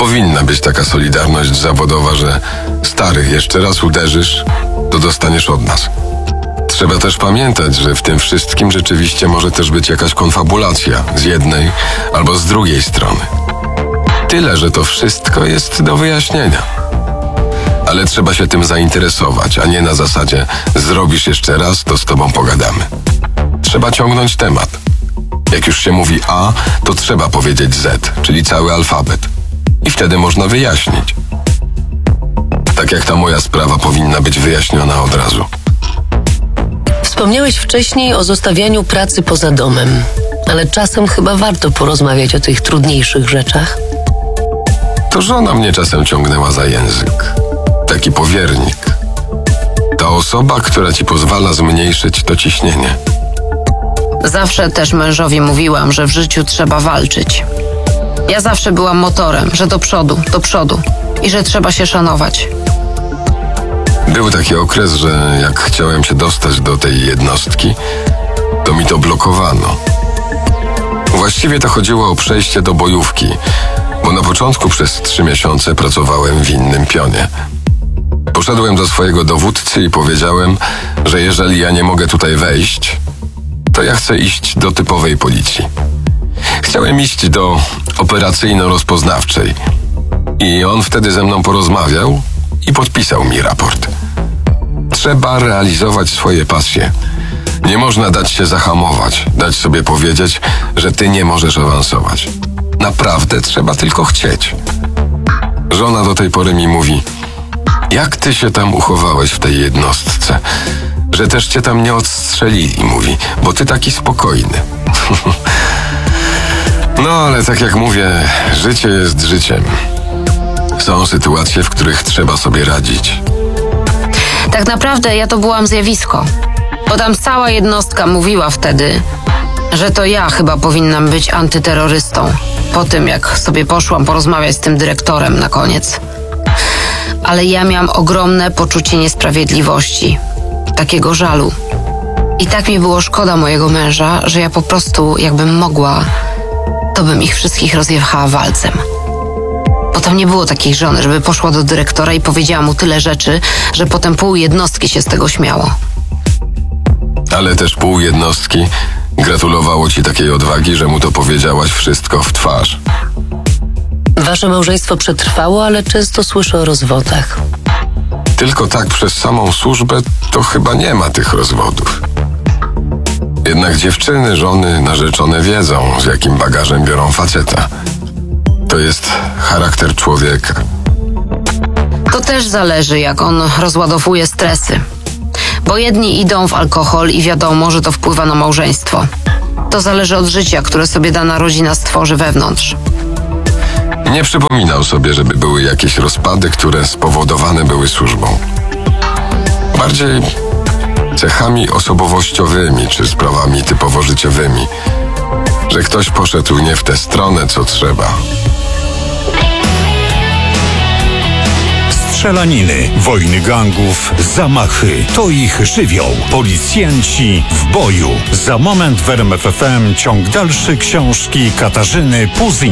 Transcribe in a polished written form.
powinna być taka solidarność zawodowa, że starych jeszcze raz uderzysz, to dostaniesz od nas. Trzeba też pamiętać, że w tym wszystkim rzeczywiście może też być jakaś konfabulacja z jednej albo z drugiej strony. Tyle, że to wszystko jest do wyjaśnienia. Ale trzeba się tym zainteresować, a nie na zasadzie zrobisz jeszcze raz, to z tobą pogadamy. Trzeba ciągnąć temat. Jak już się mówi A, to trzeba powiedzieć Z, czyli cały alfabet. I wtedy można wyjaśnić. Tak jak ta moja sprawa powinna być wyjaśniona od razu. Wspomniałeś wcześniej o zostawianiu pracy poza domem, ale czasem chyba warto porozmawiać o tych trudniejszych rzeczach. To żona mnie czasem ciągnęła za język. Taki powiernik. Ta osoba, która ci pozwala zmniejszyć to ciśnienie. Zawsze też mężowi mówiłam, że w życiu trzeba walczyć. Ja zawsze byłam motorem, że do przodu i że trzeba się szanować. Był taki okres, że jak chciałem się dostać do tej jednostki, to mi to blokowano. Właściwie to chodziło o przejście do bojówki, bo na początku przez 3 miesiące pracowałem w innym pionie. Poszedłem do swojego dowódcy i powiedziałem, że jeżeli ja nie mogę tutaj wejść, to ja chcę iść do typowej policji. Chciałem iść do operacyjno-rozpoznawczej i on wtedy ze mną porozmawiał i podpisał mi raport. Trzeba realizować swoje pasje. Nie można dać się zahamować, dać sobie powiedzieć, że ty nie możesz awansować. Naprawdę trzeba tylko chcieć. Żona do tej pory mi mówi: jak ty się tam uchowałeś w tej jednostce? Że też cię tam nie odstrzelili, mówi, bo ty taki spokojny. No ale tak jak mówię, życie jest życiem. Są sytuacje, w których trzeba sobie radzić. Tak naprawdę ja to byłam zjawisko. Bo tam cała jednostka mówiła wtedy, że to ja chyba powinnam być antyterrorystą. Po tym, jak sobie poszłam porozmawiać z tym dyrektorem na koniec. Ale ja miałam ogromne poczucie niesprawiedliwości. Takiego żalu. I tak mi było szkoda mojego męża, że ja po prostu, jakbym mogła, to bym ich wszystkich rozjechała walcem. Bo tam nie było takiej żony, żeby poszła do dyrektora i powiedziała mu tyle rzeczy, że potem pół jednostki się z tego śmiało. Ale też pół jednostki gratulowało ci takiej odwagi, że mu to powiedziałaś wszystko w twarz. Wasze małżeństwo przetrwało, ale często słyszę o rozwodach. Tylko tak przez samą służbę to chyba nie ma tych rozwodów. Jednak dziewczyny, żony, narzeczone wiedzą, z jakim bagażem biorą faceta. To jest charakter człowieka. To też zależy, jak on rozładowuje stresy. Bo jedni idą w alkohol i wiadomo, że to wpływa na małżeństwo. To zależy od życia, które sobie dana rodzina stworzy wewnątrz. Nie przypominał sobie, żeby były jakieś rozpady, które spowodowane były służbą. Bardziej cechami osobowościowymi czy sprawami typowo życiowymi, że ktoś poszedł nie w tę stronę, co trzeba. Strzelaniny, wojny gangów, zamachy. To ich żywioł. Policjanci w boju. Za moment w RMF FM ciąg dalszy książki Katarzyny Puzy.